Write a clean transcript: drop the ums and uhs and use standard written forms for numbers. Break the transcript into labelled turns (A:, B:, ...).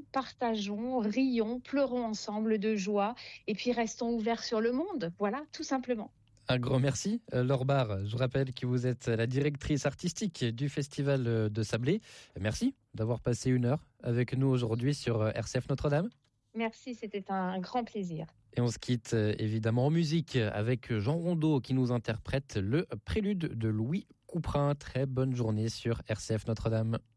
A: dansons, partageons, rions, pleurons ensemble de joie et puis restons ouverts sur le monde. Voilà, tout simplement.
B: Un grand merci, Laure Barre. Je rappelle que vous êtes la directrice artistique du Festival de Sablé. Merci d'avoir passé 1 heure avec nous aujourd'hui sur RCF Notre-Dame.
A: Merci, c'était un grand plaisir.
B: Et on se quitte évidemment en musique avec Jean Rondeau qui nous interprète le prélude de Louis Couperin. Très bonne journée sur RCF Notre-Dame.